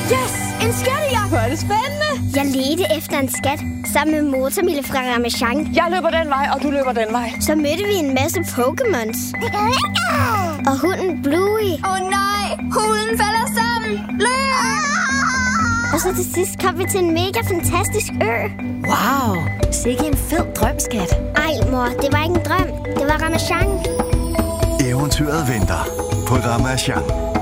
Yes! En skattejagt! Hvor er det spændende! Jeg ledte efter en skat sammen med Motormille fra Ramasjang. Jeg løber den vej, og du løber den vej. Så mødte vi en masse Pokémons. Og hunden Bluey. Nej, hunden falder sammen. Løb! Og så til sidst kom vi til en mega fantastisk ø. Wow, sikke en fed drømskat. Ej, mor, det var ikke en drøm. Det var Ramasjang. Eventyret venter på Ramasjang.